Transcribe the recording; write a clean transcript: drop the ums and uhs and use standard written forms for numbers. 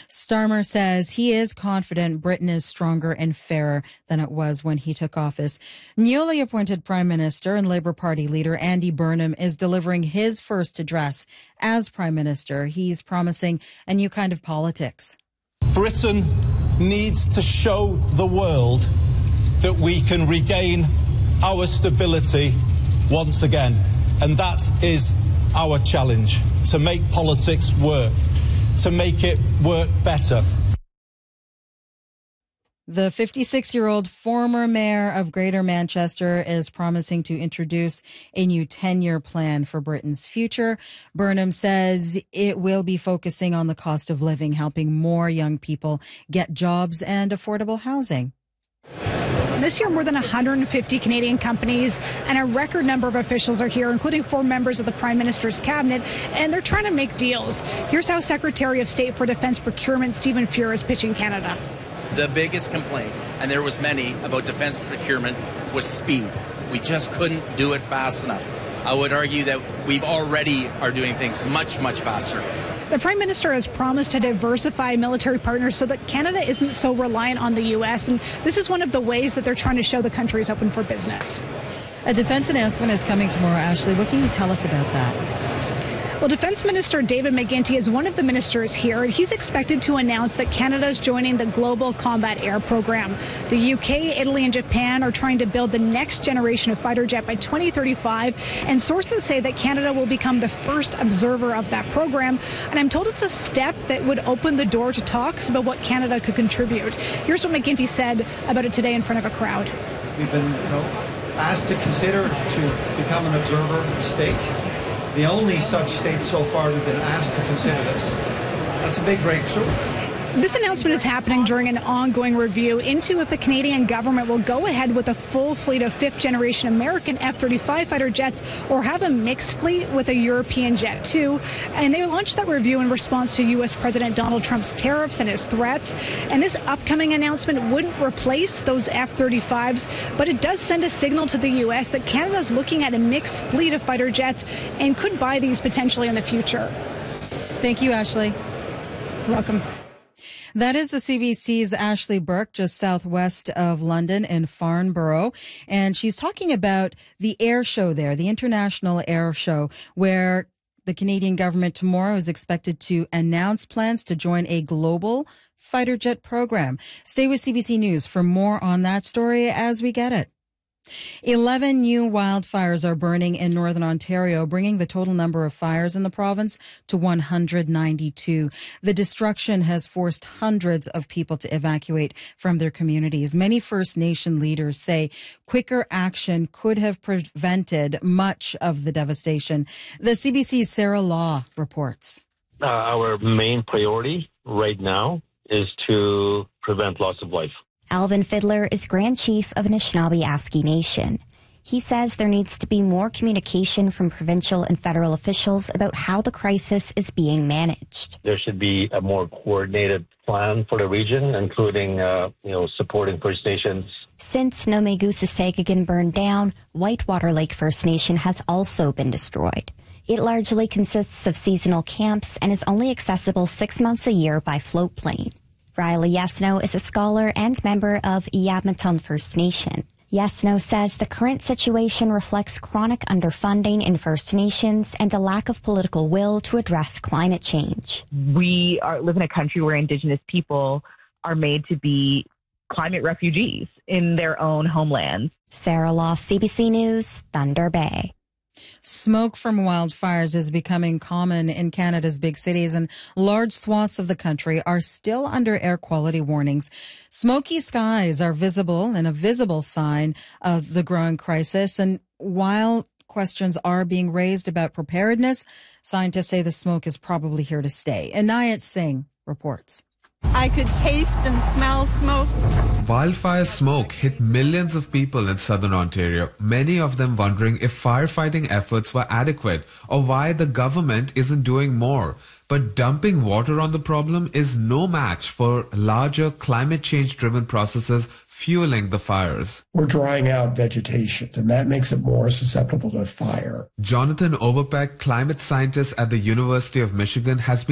Starmer says he is confident Britain is stronger and fairer than it was when he took office. Newly appointed Prime Minister and Labour Party leader Andy Burnham is delivering his first address as Prime Minister. He's promising a new kind of politics. Britain needs to show the world that we can regain our stability once again. And that is our challenge, to make politics work, to make it work better. The 56-year-old former mayor of Greater Manchester is promising to introduce a new 10-year plan for Britain's future. Burnham says it will be focusing on the cost of living, helping more young people get jobs and affordable housing. This year, more than 150 Canadian companies and a record number of officials are here, including 4 members of the Prime Minister's cabinet, and they're trying to make deals. Here's how Secretary of State for Defense Procurement Stephen Fuhr is pitching Canada. The biggest complaint, and there was many, about defense procurement was speed. We just couldn't do it fast enough. I would argue that we've already are doing things much, much faster. The Prime Minister has promised to diversify military partners so that Canada isn't so reliant on the U.S., and this is one of the ways that they're trying to show the country is open for business. A defense announcement is coming tomorrow, Ashley. What can you tell us about that? Well, Defense Minister David McGuinty is one of the ministers here, and he's expected to announce that Canada is joining the Global Combat Air Program. The UK, Italy, and Japan are trying to build the next generation of fighter jet by 2035, and sources say that Canada will become the first observer of that program. And I'm told it's a step that would open the door to talks about what Canada could contribute. Here's what McGuinty said about it today in front of a crowd. We've been, asked to consider to become an observer state. The only such state so far that have been asked to consider this. That's a big breakthrough. This announcement is happening during an ongoing review into if the Canadian government will go ahead with a full fleet of 5th-generation American F-35 fighter jets or have a mixed fleet with a European jet too. And they launched that review in response to U.S. President Donald Trump's tariffs and his threats. And this upcoming announcement wouldn't replace those F-35s, but it does send a signal to the U.S. that Canada is looking at a mixed fleet of fighter jets and could buy these potentially in the future. Thank you, Ashley. You're welcome. That is the CBC's Ashley Burke, just southwest of London in Farnborough. And she's talking about the air show there, the International Air Show, where the Canadian government tomorrow is expected to announce plans to join a global fighter jet program. Stay with CBC News for more on that story as we get it. 11 new wildfires are burning in northern Ontario, bringing the total number of fires in the province to 192. The destruction has forced hundreds of people to evacuate from their communities. Many First Nation leaders say quicker action could have prevented much of the devastation. The CBC's Sarah Law reports. Our main priority right now is to prevent loss of life. Alvin Fiddler is Grand Chief of Anishinaabe Aski Nation. He says there needs to be more communication from provincial and federal officials about how the crisis is being managed. There should be a more coordinated plan for the region, including, supporting First Nations. Since Nomegusasegagan burned down, Whitewater Lake First Nation has also been destroyed. It largely consists of seasonal camps and is only accessible 6 months a year by float plane. Riley Yesno is a scholar and member of Iyabmaton First Nation. Yesno says the current situation reflects chronic underfunding in First Nations and a lack of political will to address climate change. We live in a country where Indigenous people are made to be climate refugees in their own homelands. Sarah Law, CBC News, Thunder Bay. Smoke from wildfires is becoming common in Canada's big cities, and large swaths of the country are still under air quality warnings. Smoky skies are visible and a visible sign of the growing crisis. And while questions are being raised about preparedness, scientists say the smoke is probably here to stay. Anayat Singh reports. I could taste and smell smoke. Wildfire smoke hit millions of people in southern Ontario, many of them wondering if firefighting efforts were adequate or why the government isn't doing more. But dumping water on the problem is no match for larger climate change-driven processes fueling the fires. We're drying out vegetation, and that makes it more susceptible to fire. Jonathan Overpeck, climate scientist at the University of Michigan, has been